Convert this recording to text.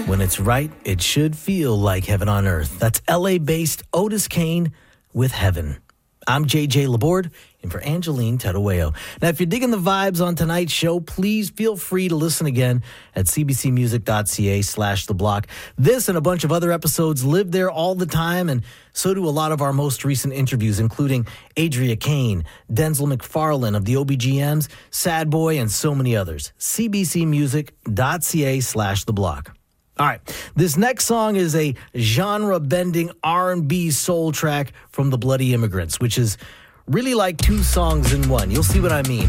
When it's right, it should feel like heaven on earth. That's LA-based Otis Kane with Heaven. I'm JJ Laborde, in for Angeline Terueo. Now, if you're digging the vibes on tonight's show, please feel free to listen again at cbcmusic.ca/theblock. This and a bunch of other episodes live there all the time, and so do a lot of our most recent interviews, including Adria Kane, Denzel McFarlane of the OBGMs, Sad Boy, and so many others. cbcmusic.ca/theblock. All right, this next song is a genre-bending R&B soul track from the Bloody Immigrants, which is really like two songs in one. You'll see what I mean.